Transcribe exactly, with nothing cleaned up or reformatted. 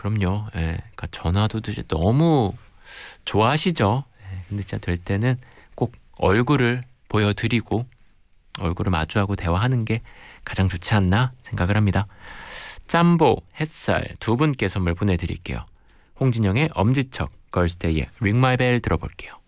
그럼요. 예, 그러니까 전화도 이제 너무 좋아하시죠. 예, 근데 진짜 될 때는 꼭 얼굴을 보여드리고 얼굴을 마주하고 대화하는 게 가장 좋지 않나 생각을 합니다. 짬보, 햇살 두 분께 선물 보내드릴게요. 홍진영의 엄지척, 걸스데이의 링 마이 벨 들어볼게요.